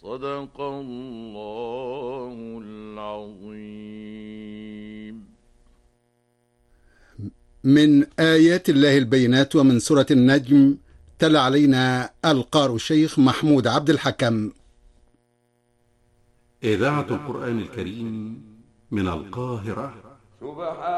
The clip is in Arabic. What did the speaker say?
صدق الله العظيم. من آيات الله البينات ومن سورة النجم، تلا علينا القارئ الشيخ محمود عبد الحكم. إذاعة القرآن الكريم من القاهرة.